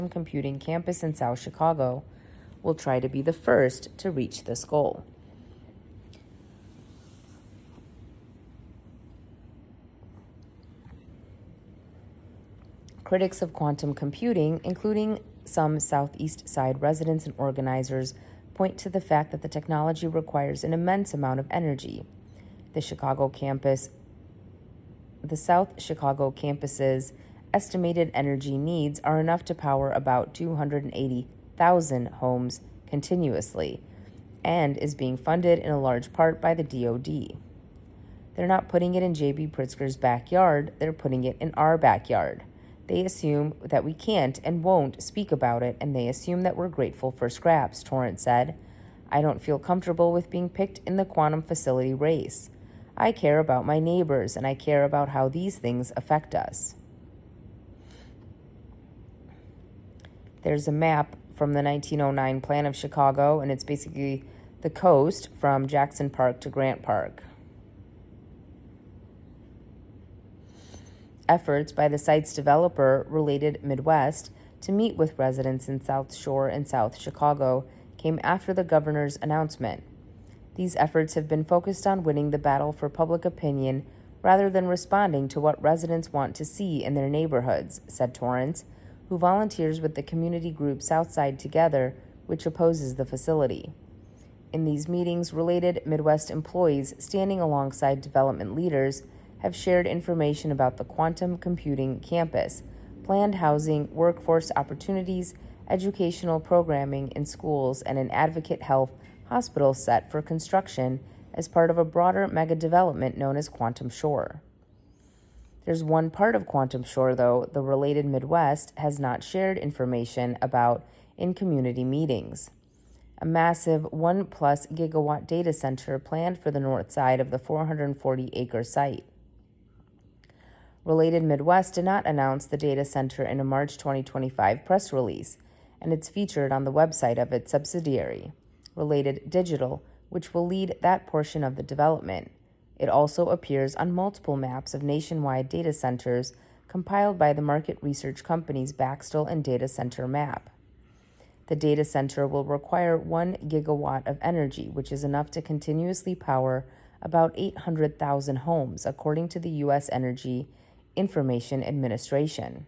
computing campus in South Chicago will try to be the first to reach this goal. Critics of quantum computing, including some Southeast Side residents and organizers, point to the fact that the technology requires an immense amount of energy. The South Chicago campus's estimated energy needs are enough to power about 280,000 homes continuously, and is being funded in a large part by the DoD. They're not putting it in J.B. Pritzker's backyard, they're putting it in our backyard. They assume that we can't and won't speak about it, and they assume that we're grateful for scraps, Torrance said. I don't feel comfortable with being picked in the quantum facility race. I care about my neighbors, and I care about how these things affect us. There's a map from the 1909 Plan of Chicago, and it's basically the coast from Jackson Park to Grant Park. Efforts by the site's developer, Related Midwest, to meet with residents in South Shore and South Chicago came after the governor's announcement. These efforts have been focused on winning the battle for public opinion rather than responding to what residents want to see in their neighborhoods, said Torrance, who volunteers with the community group Southside Together, which opposes the facility. In these meetings, Related Midwest employees standing alongside development leaders have shared information about the quantum computing campus, planned housing, workforce opportunities, educational programming in schools, and an Advocate Health hospital set for construction as part of a broader mega development known as Quantum Shore. There's one part of Quantum Shore, though, the Related Midwest has not shared information about in community meetings. A massive 1+ gigawatt data center planned for the north side of the 440-acre site. Related Midwest did not announce the data center in a March 2025 press release, and it's featured on the website of its subsidiary, Related Digital, which will lead that portion of the development. It also appears on multiple maps of nationwide data centers compiled by the market research companies Baxtel and Data Center Map. The data center will require 1 gigawatt of energy, which is enough to continuously power about 800,000 homes, according to the U.S. Energy Information Administration.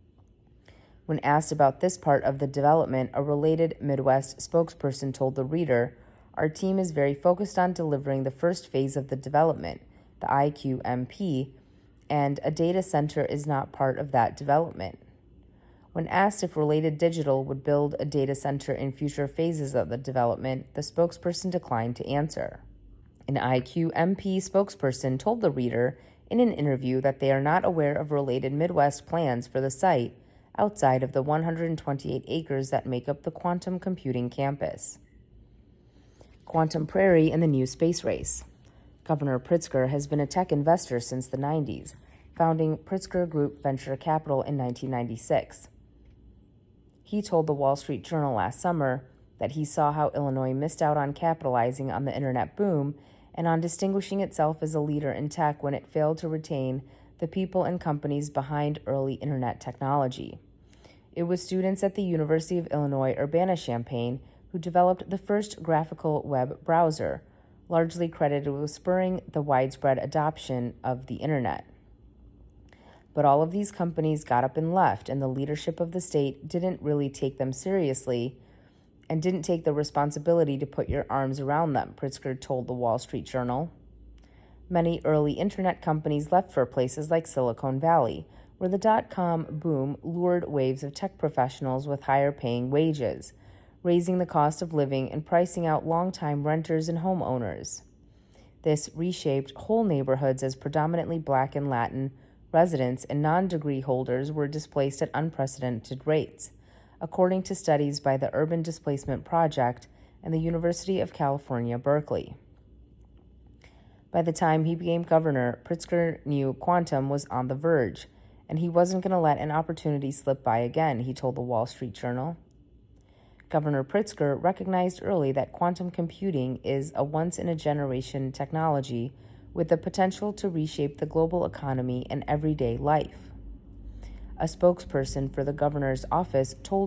When asked about this part of the development, a Related Midwest spokesperson told the Reader, "Our team is very focused on delivering the first phase of the development, the IQMP, and a data center is not part of that development." When asked if Related Digital would build a data center in future phases of the development, the spokesperson declined to answer. An IQMP spokesperson told the Reader in an interview that they are not aware of Related Midwest plans for the site outside of the 128 acres that make up the quantum computing campus. Quantum Prairie in the new space race. Governor Pritzker has been a tech investor since the 90s, founding Pritzker Group Venture Capital in 1996. He told the Wall Street Journal last summer that he saw how Illinois missed out on capitalizing on the internet boom and on distinguishing itself as a leader in tech when it failed to retain the people and companies behind early internet technology. It was students at the University of Illinois Urbana-Champaign who developed the first graphical web browser, largely credited with spurring the widespread adoption of the internet. But all of these companies got up and left, and the leadership of the state didn't really take them seriously and didn't take the responsibility to put your arms around them, Pritzker told the Wall Street Journal. Many early internet companies left for places like Silicon Valley, where the dot-com boom lured waves of tech professionals with higher-paying wages, raising the cost of living and pricing out long-time renters and homeowners. This reshaped whole neighborhoods as predominantly Black and Latin residents and non-degree holders were displaced at unprecedented rates, according to studies by the Urban Displacement Project and the University of California, Berkeley. By the time he became governor, Pritzker knew quantum was on the verge, and he wasn't going to let an opportunity slip by again, he told the Wall Street Journal. Governor Pritzker recognized early that quantum computing is a once-in-a-generation technology with the potential to reshape the global economy and everyday life. A spokesperson for the governor's office told